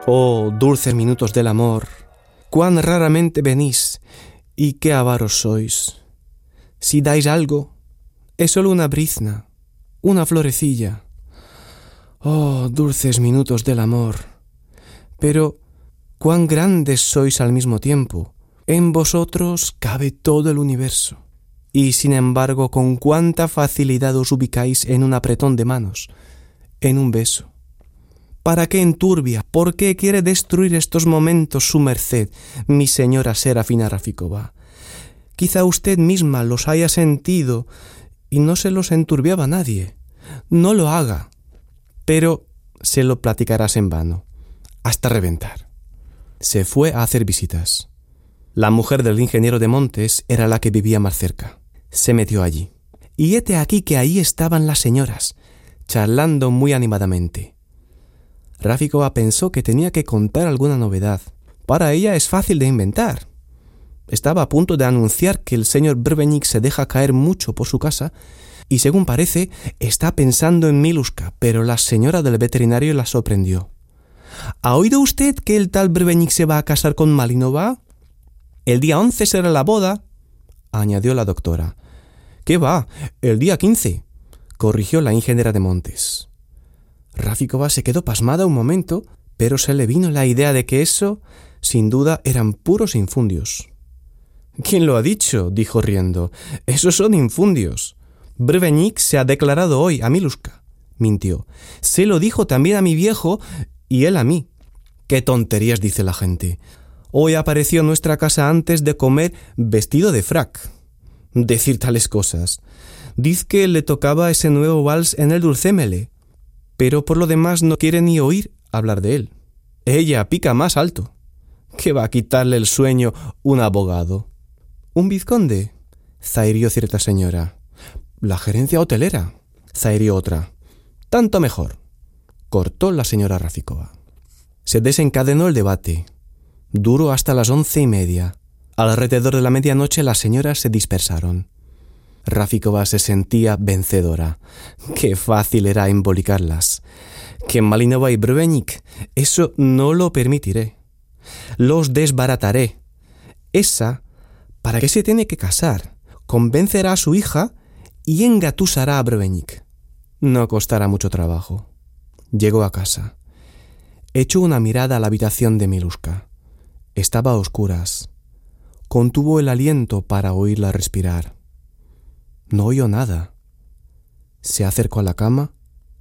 Oh, dulces minutos del amor, cuán raramente venís y qué avaros sois. Si dais algo, es solo una brizna, una florecilla. Oh, dulces minutos del amor, pero cuán grandes sois al mismo tiempo. En vosotros cabe todo el universo. Y sin embargo, con cuánta facilidad os ubicáis en un apretón de manos, en un beso. ¿Para qué enturbia? ¿Por qué quiere destruir estos momentos su merced, mi señora Serafina Rafikova? Quizá usted misma los haya sentido y no se los enturbiaba nadie. No lo haga, pero se lo platicarás en vano, hasta reventar. Se fue a hacer visitas. La mujer del ingeniero de Montes era la que vivía más cerca. Se metió allí. Y hete aquí que ahí estaban las señoras, charlando muy animadamente. Rafikova pensó que tenía que contar alguna novedad. Para ella es fácil de inventar. Estaba a punto de anunciar que el señor Brvenik se deja caer mucho por su casa y, según parece, está pensando en Miluska, pero la señora del veterinario la sorprendió. ¿Ha oído usted que el tal Brvenik se va a casar con Malinova? El día 11 será la boda, añadió la doctora. ¿Qué va? El día 15, corrigió la ingeniera de Montes. Rafikova se quedó pasmada un momento, pero se le vino la idea de que eso, sin duda, eran puros infundios. ¿Quién lo ha dicho?, dijo riendo. Esos son infundios. Brvenik se ha declarado hoy a Miluska. Mintió. Se lo dijo también a mi viejo y él a mí. ¡Qué tonterías dice la gente! Hoy apareció en nuestra casa antes de comer vestido de frac. Decir tales cosas. Diz que le tocaba ese nuevo vals en el Dulcémele, pero por lo demás no quiere ni oír hablar de él. Ella pica más alto. ¿Qué va a quitarle el sueño un abogado? ¿Un vizconde?, zahirió cierta señora. La gerencia hotelera, zahirió otra. Tanto mejor, cortó la señora Rafikova. Se desencadenó el debate. Duró hasta las 11:30. Alrededor de la medianoche las señoras se dispersaron. Rafikova se sentía vencedora. Qué fácil era embolicarlas. Que Malinova y Brvenik, eso no lo permitiré. Los desbarataré. Esa, ¿para qué se tiene que casar? Convencerá a su hija y engatusará a Brvenik. No costará mucho trabajo. Llegó a casa. Echó una mirada a la habitación de Miluska. Estaba a oscuras. Contuvo el aliento para oírla respirar. No oyó nada. Se acercó a la cama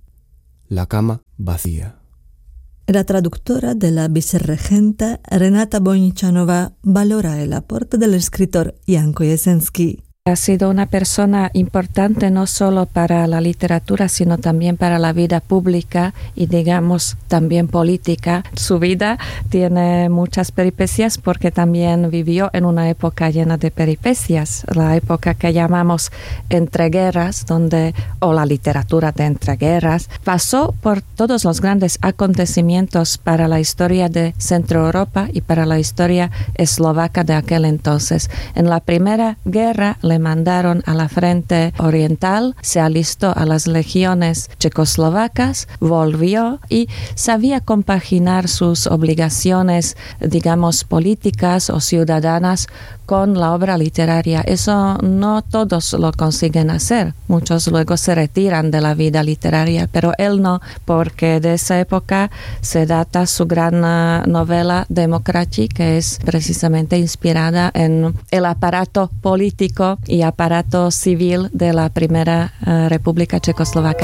vacía. La traductora de la vicerregenta Renata Bonichanova valora el aporte del escritor Janko Jesensky. Ha sido una persona importante no solo para la literatura, sino también para la vida pública y, digamos, también política. Su vida tiene muchas peripecias porque también vivió en una época llena de peripecias, la época que llamamos entreguerras, o la literatura de entreguerras. Pasó por todos los grandes acontecimientos para la historia de Centro Europa y para la historia eslovaca de aquel entonces. En la Primera Guerra le mandaron a la frente oriental, se alistó a las legiones checoslovacas, volvió y sabía compaginar sus obligaciones, digamos, políticas o ciudadanas con la obra literaria. Eso no todos lo consiguen hacer. Muchos luego se retiran de la vida literaria, pero él no, porque de esa época se data su gran novela Demokrati, que es precisamente inspirada en el aparato político y aparato civil de la Primera República Checoslovaca.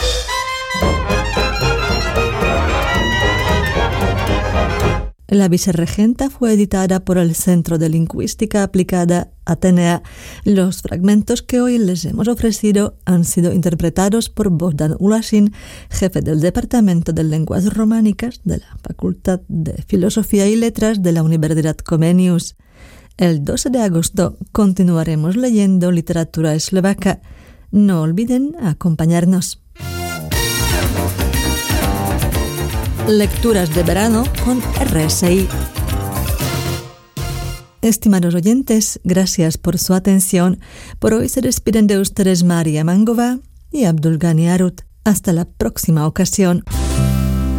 La vicerregenta fue editada por el Centro de Lingüística Aplicada Atenea. Los fragmentos que hoy les hemos ofrecido han sido interpretados por Bogdan Ulasin, jefe del Departamento de Lenguas Románicas de la Facultad de Filosofía y Letras de la Universidad Comenius. El 12 de agosto continuaremos leyendo literatura eslovaca. No olviden acompañarnos. Lecturas de verano con RSI. Estimados oyentes, gracias por su atención. Por hoy se despiden de ustedes María Mangova y Abdul Ghani Arut. Hasta la próxima ocasión.